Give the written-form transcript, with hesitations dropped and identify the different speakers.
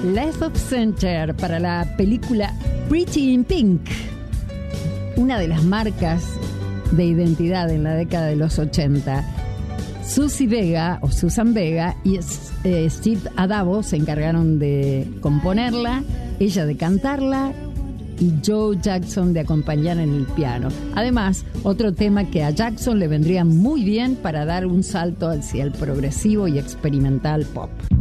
Speaker 1: Left of Center para la película Pretty in Pink, una de las marcas de identidad en la década de los 80. Susie Vega o Susan Vega y Steve Adabo se encargaron de componerla, ella de cantarla y Joe Jackson de acompañar en el piano. Además, otro tema que a Jackson le vendría muy bien para dar un salto hacia el progresivo y experimental pop.